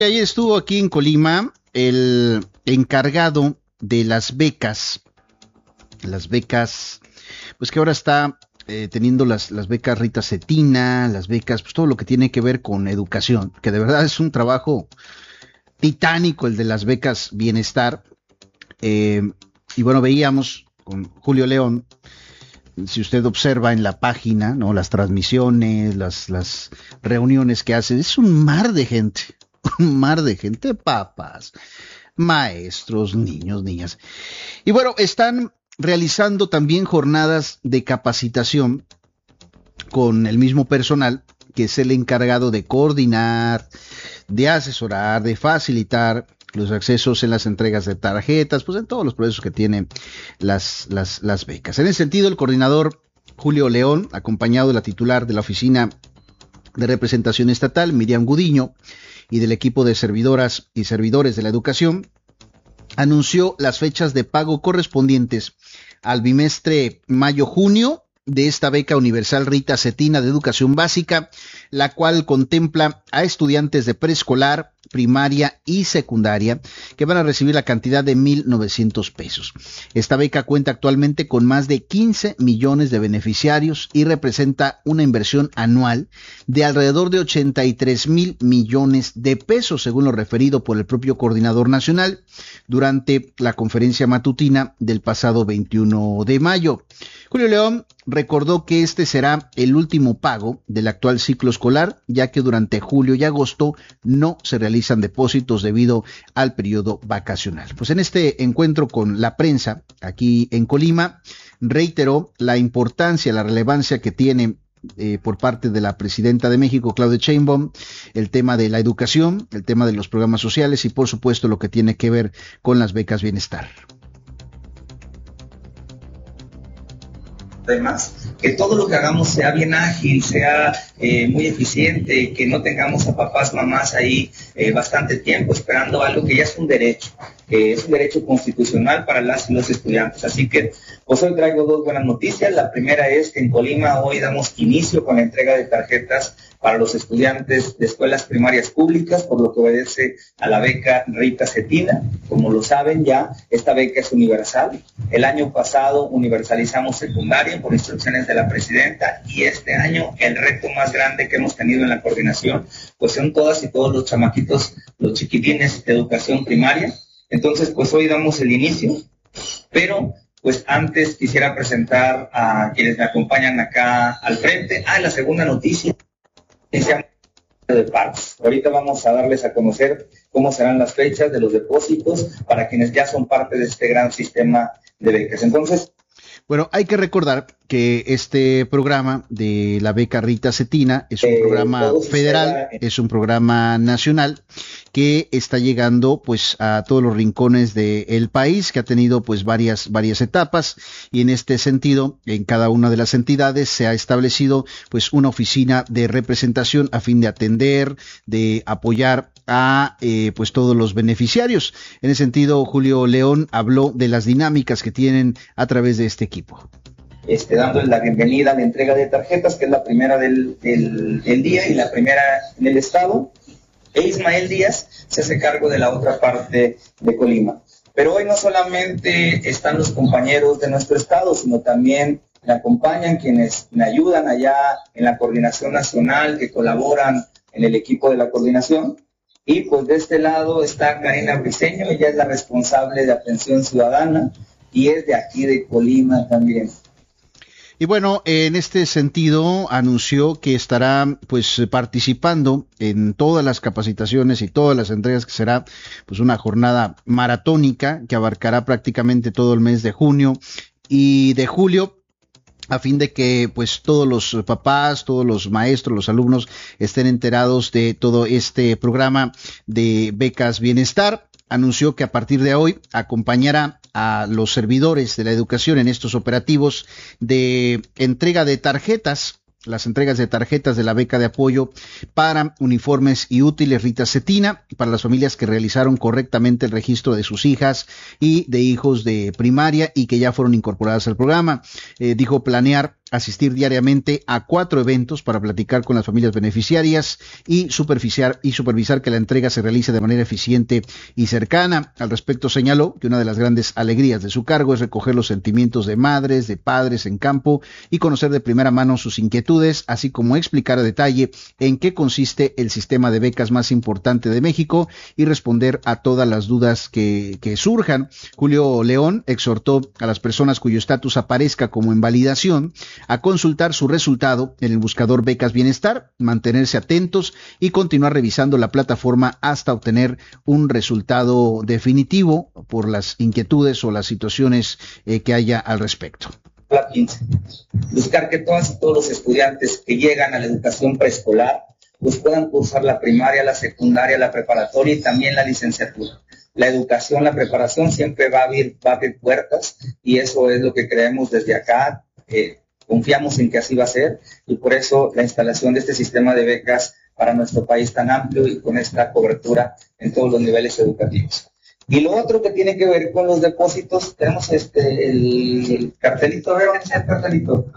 Ayer estuvo aquí en Colima el encargado de las becas, pues que ahora está teniendo las becas Rita Cetina, las becas, pues todo lo que tiene que ver con educación, que de verdad es un trabajo titánico el de las becas Bienestar. Y bueno, veíamos con Julio León, si usted observa en la página, ¿no? Las transmisiones, las reuniones que hace, es un mar de gente, papás, maestros, niños, niñas. Y bueno, están realizando también jornadas de capacitación con el mismo personal que es el encargado de coordinar, de asesorar, de facilitar los accesos en las entregas de tarjetas, pues en todos los procesos que tienen las becas. En ese sentido, el coordinador Julio León, acompañado de la titular de la Oficina de Representación Estatal, Miriam Gudiño, y del equipo de servidoras y servidores de la educación, anunció las fechas de pago correspondientes al bimestre mayo-junio de esta beca universal Rita Cetina de educación básica, la cual contempla a estudiantes de preescolar, primaria y secundaria que van a recibir la cantidad de 1,900 pesos. Esta beca cuenta actualmente con más de 15 millones de beneficiarios y representa una inversión anual de alrededor de 83 mil millones de pesos, según lo referido por el propio coordinador nacional durante la conferencia matutina del pasado 21 de mayo. Julio León recordó que este será el último pago del actual ciclo escolar, ya que durante julio y agosto no se realizan depósitos debido al periodo vacacional. Pues en este encuentro con la prensa aquí en Colima, reiteró la importancia, la relevancia que tiene por parte de la presidenta de México, Claudia Sheinbaum, el tema de la educación, el tema de los programas sociales y por supuesto lo que tiene que ver con las becas Bienestar. Además, que todo lo que hagamos sea bien ágil, sea muy eficiente, que no tengamos a papás, mamás ahí bastante tiempo esperando algo que ya es un derecho constitucional para las y los estudiantes. Así que pues hoy traigo dos buenas noticias. La primera es que en Colima hoy damos inicio con la entrega de tarjetas para los estudiantes de escuelas primarias públicas, por lo que obedece a la beca Rita Cetina. Como lo saben ya, esta beca es universal. El año pasado universalizamos secundaria por instrucciones de la presidenta y este año el reto más grande que hemos tenido en la coordinación, pues son todas y todos los chamaquitos, los chiquitines de educación primaria. Entonces, pues hoy damos el inicio, pero pues antes quisiera presentar a quienes me acompañan acá al frente. La segunda noticia de pagos. Ahorita vamos a darles a conocer cómo serán las fechas de los depósitos para quienes ya son parte de este gran sistema de becas. Entonces, bueno, hay que recordar que este programa de la beca Rita Cetina es un programa federal, es un programa nacional que está llegando pues a todos los rincones del país, que ha tenido pues varias etapas, y en este sentido en cada una de las entidades se ha establecido pues una oficina de representación a fin de atender, de apoyar a pues todos los beneficiarios. En ese sentido, Julio León habló de las dinámicas que tienen a través de este equipo. Dándole la bienvenida a la entrega de tarjetas, que es la primera del día y la primera en el estado. Ismael Díaz se hace cargo de la otra parte de Colima. Pero hoy no solamente están los compañeros de nuestro estado, sino también me acompañan quienes me ayudan allá en la coordinación nacional, que colaboran en el equipo de la coordinación. Y pues de este lado está Karina Briceño, ella es la responsable de atención ciudadana y es de aquí de Colima también. Y bueno, en este sentido anunció que estará pues participando en todas las capacitaciones y todas las entregas, que será pues una jornada maratónica que abarcará prácticamente todo el mes de junio y de julio, a fin de que pues todos los papás, todos los maestros, los alumnos estén enterados de todo este programa de becas Bienestar. Anunció que a partir de hoy acompañará a los servidores de la educación en estos operativos de entrega de tarjetas, las entregas de tarjetas de la beca de apoyo para uniformes y útiles Rita Cetina, para las familias que realizaron correctamente el registro de sus hijas y de hijos de primaria y que ya fueron incorporadas al programa. Dijo planear asistir diariamente a 4 eventos para platicar con las familias beneficiarias y supervisar que la entrega se realice de manera eficiente y cercana. Al respecto señaló que una de las grandes alegrías de su cargo es recoger los sentimientos de madres, de padres en campo y conocer de primera mano sus inquietudes, así como explicar a detalle en qué consiste el sistema de becas más importante de México y responder a todas las dudas que surjan. Julio León exhortó a las personas cuyo estatus aparezca como en validación a consultar su resultado en el buscador Becas Bienestar, mantenerse atentos y continuar revisando la plataforma hasta obtener un resultado definitivo por las inquietudes o las situaciones que haya al respecto. Buscar que todas y todos los estudiantes que llegan a la educación preescolar pues puedan cursar la primaria, la secundaria, la preparatoria y también la licenciatura. La educación, la preparación siempre va a abrir puertas y eso es lo que creemos desde acá. Confiamos en que así va a ser y por eso la instalación de este sistema de becas para nuestro país tan amplio y con esta cobertura en todos los niveles educativos. Y lo otro que tiene que ver con los depósitos, tenemos el cartelito, a ver, ¿dónde está el cartelito?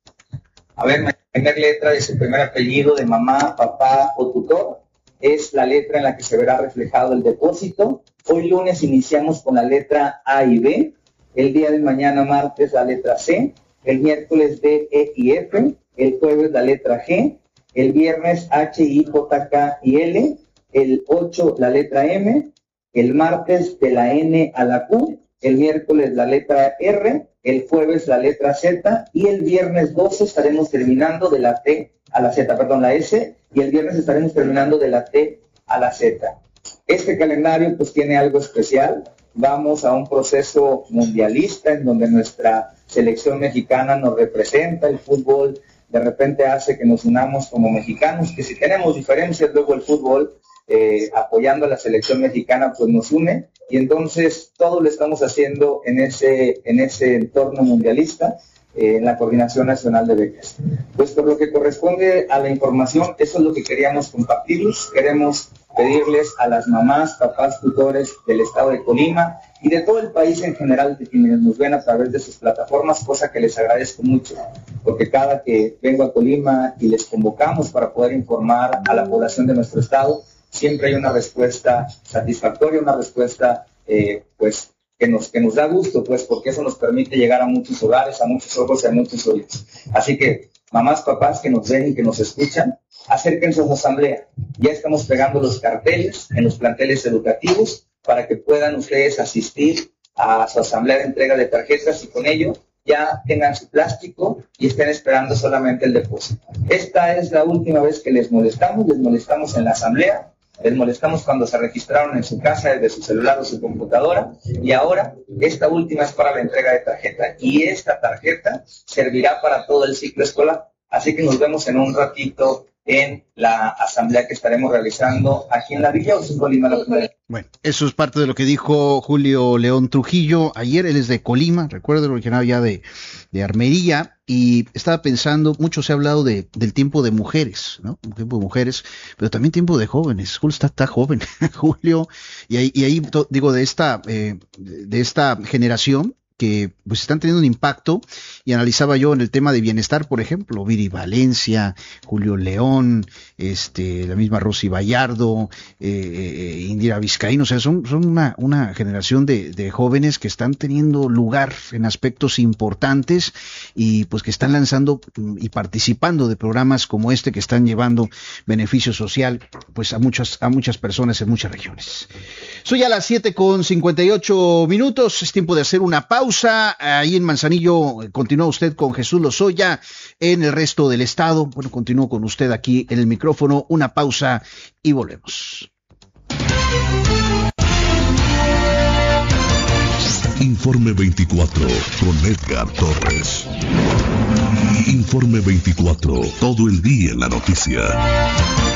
A ver, la primera letra de su primer apellido de mamá, papá o tutor es la letra en la que se verá reflejado el depósito. Hoy lunes iniciamos con la letra A y B, el día de mañana martes la letra C, el miércoles D, E y F, el jueves la letra G, el viernes H, I, J, K y L, el 8 la letra M, el martes de la N a la Q, el miércoles la letra R, el jueves la letra Z y el viernes 12 estaremos terminando de la T a la Z, la S, y el viernes estaremos terminando de la T a la Z. Este calendario pues tiene algo especial. Vamos a un proceso mundialista en donde nuestra selección mexicana nos representa, el fútbol de repente hace que nos unamos como mexicanos, que si tenemos diferencias, luego el fútbol apoyando a la selección mexicana pues nos une, y entonces todo lo estamos haciendo en ese entorno mundialista, en la Coordinación Nacional de Becas. Pues por lo que corresponde a la información, eso es lo que queríamos compartirles. Queremos pedirles a las mamás, papás, tutores del estado de Colima y de todo el país en general, de quienes nos ven a través de sus plataformas, cosa que les agradezco mucho, porque cada que vengo a Colima y les convocamos para poder informar a la población de nuestro estado, siempre hay una respuesta satisfactoria, una respuesta pues que nos da gusto, pues, porque eso nos permite llegar a muchos hogares, a muchos ojos y a muchos oídos. Así que, mamás, papás que nos ven y que nos escuchan, acérquense a su asamblea. Ya estamos pegando los carteles en los planteles educativos para que puedan ustedes asistir a su asamblea de entrega de tarjetas y con ello ya tengan su plástico y estén esperando solamente el depósito. Esta es la última vez que les molestamos en la asamblea. Les molestamos cuando se registraron en su casa desde su celular o su computadora y ahora esta última es para la entrega de tarjeta y esta tarjeta servirá para todo el ciclo escolar. Así que nos vemos en un ratito en la asamblea que estaremos realizando aquí en la Villa o en Colima. Bueno, eso es parte de lo que dijo Julio León Trujillo ayer. Él es de Colima, recuerdo, originado ya de Armería, y estaba pensando, mucho se ha hablado del tiempo de mujeres, ¿no? Un tiempo de mujeres, pero también tiempo de jóvenes. Julio está joven, Julio, y ahí digo, de esta generación que pues están teniendo un impacto, y analizaba yo en el tema de bienestar, por ejemplo, Viri Valencia, Julio León, la misma Rosy Vallardo, Indira Vizcaíno, o sea, son una generación de jóvenes que están teniendo lugar en aspectos importantes y pues que están lanzando y participando de programas como este que están llevando beneficio social pues a muchas personas en muchas regiones. Soy a las 7:58, es tiempo de hacer una pausa. Ahí en Manzanillo continúa usted con Jesús Lozoya. En el resto del estado, bueno, continúo con usted aquí en el micrófono. Una pausa y volvemos. Informe 24 con Edgar Torres. Informe 24, todo el día en la noticia.